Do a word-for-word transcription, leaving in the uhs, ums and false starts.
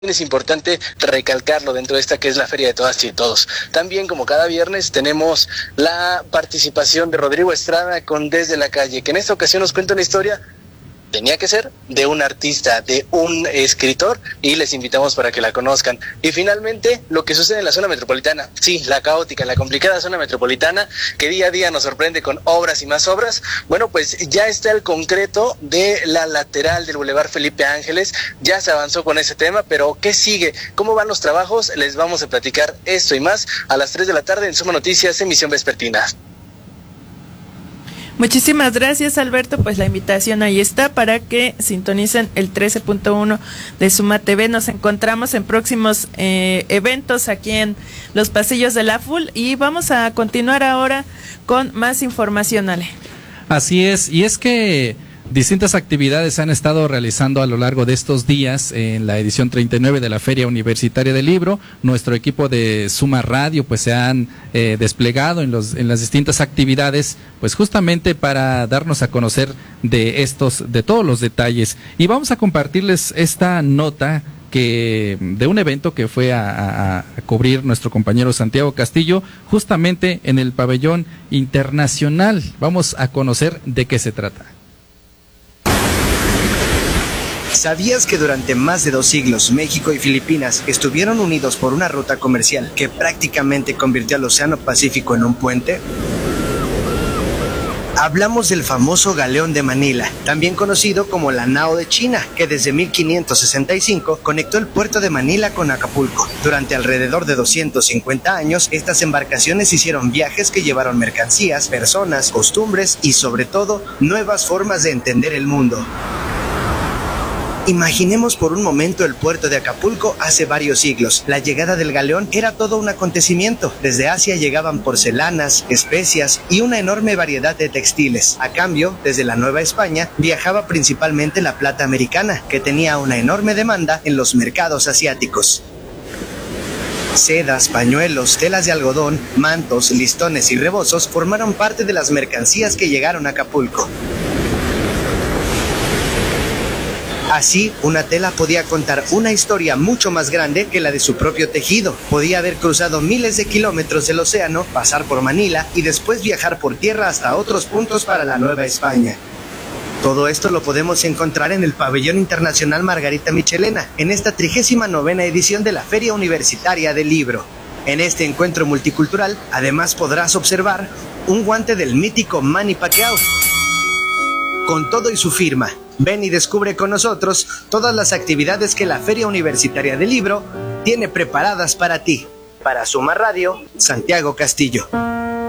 Es importante recalcarlo dentro de esta que es la Feria de Todas y Todos. También, como cada viernes, tenemos la participación de Rodrigo Estrada con Desde la Calle, que en esta ocasión nos cuenta una historia, tenía que ser, de un artista, de un escritor, y les invitamos para que la conozcan. Y finalmente, lo que sucede en la zona metropolitana, sí, la caótica, la complicada zona metropolitana, que día a día nos sorprende con obras y más obras. Bueno, pues ya está el concreto de la lateral del Boulevard Felipe Ángeles, ya se avanzó con ese tema, pero ¿qué sigue? ¿Cómo van los trabajos? Les vamos a platicar esto y más a las tres de la tarde en Suma Noticias, emisión vespertina. Muchísimas gracias, Alberto. Pues la invitación ahí está para que sintonicen el trece punto uno de Suma T V. Nos encontramos en próximos eh, eventos aquí en los pasillos de la F U L y vamos a continuar ahora con más información, Ale. Así es, y es que distintas actividades se han estado realizando a lo largo de estos días en la edición treinta y nueve de la Feria Universitaria del Libro. Nuestro equipo de Suma Radio pues se han eh, desplegado en, los, en las distintas actividades pues justamente para darnos a conocer de estos, de todos los detalles. Y vamos a compartirles esta nota que de un evento que fue a, a, a cubrir nuestro compañero Santiago Castillo justamente en el pabellón internacional. Vamos a conocer de qué se trata. ¿Sabías que durante más de dos siglos México y Filipinas estuvieron unidos por una ruta comercial que prácticamente convirtió al Océano Pacífico en un puente? Hablamos del famoso Galeón de Manila, también conocido como la Nao de China, que desde mil quinientos sesenta y cinco conectó el puerto de Manila con Acapulco. Durante alrededor de doscientos cincuenta años, estas embarcaciones hicieron viajes que llevaron mercancías, personas, costumbres y sobre todo, nuevas formas de entender el mundo. Imaginemos por un momento el puerto de Acapulco hace varios siglos. La llegada del galeón era todo un acontecimiento. Desde Asia llegaban porcelanas, especias y una enorme variedad de textiles. A cambio, desde la Nueva España viajaba principalmente la plata americana, que tenía una enorme demanda en los mercados asiáticos. Sedas, pañuelos, telas de algodón, mantos, listones y rebozos formaron parte de las mercancías que llegaron a Acapulco. Así, una tela podía contar una historia mucho más grande que la de su propio tejido. Podía haber cruzado miles de kilómetros del océano, pasar por Manila y después viajar por tierra hasta otros puntos para la Nueva España. Todo esto lo podemos encontrar en el Pabellón Internacional Margarita Michelena, en esta trigésima novena edición de la Feria Universitaria del Libro. En este encuentro multicultural, además podrás observar un guante del mítico Manny Pacquiao, con todo y su firma. Ven y descubre con nosotros todas las actividades que la Feria Universitaria del Libro tiene preparadas para ti. Para Suma Radio, Santiago Castillo.